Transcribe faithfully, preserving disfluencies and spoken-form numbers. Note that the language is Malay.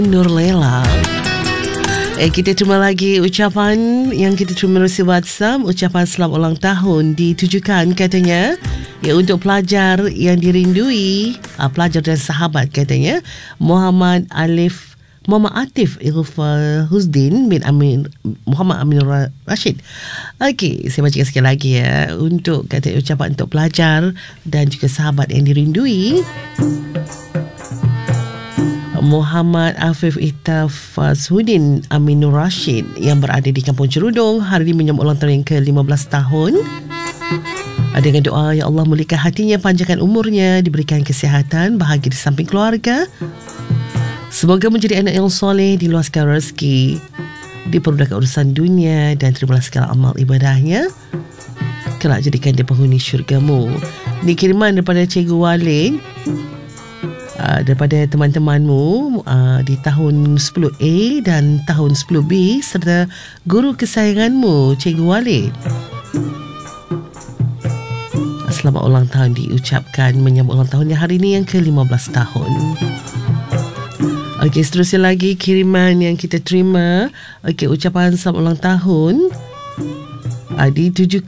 Nurlela. Eh, kita terima lagi ucapan yang kita terima melalui WhatsApp. Ucapan selamat ulang tahun ditujukan katanya ya untuk pelajar yang dirindui, uh, pelajar dan sahabat katanya, Muhammad Alif Muhammad Atif Ilfa Huzdin bin Amin Muhammad Amin Rashid. Okey, saya bacakan sekali lagi ya untuk kata ucapan untuk pelajar dan juga sahabat yang dirindui. Muhammad Afif Itafazhuddin Aminur Rashid yang berada di Kampung Cerudong hari ini menyambut ulang tahun yang ke lima belas tahun. Dengan doa, ya Allah muliakan hatinya, panjangkan umurnya, diberikan kesihatan, bahagia di samping keluarga. Semoga menjadi anak yang soleh, diluaskan rezeki, dipermudahkan urusan dunia dan terimalah segala amal ibadahnya. Kelak jadikan dia penghuni syurgamu. Ini kiriman daripada Cikgu Walid. Uh, daripada teman-temanmu uh, di tahun sepuluh A dan tahun sepuluh B serta guru kesayanganmu Cikgu Walid. Selamat ulang tahun diucapkan menyambut ulang tahunnya hari ini yang ke lima belas tahun. Okey, seterusnya lagi kiriman yang kita terima. Okey, ucapan selamat ulang tahun uh, ditujukan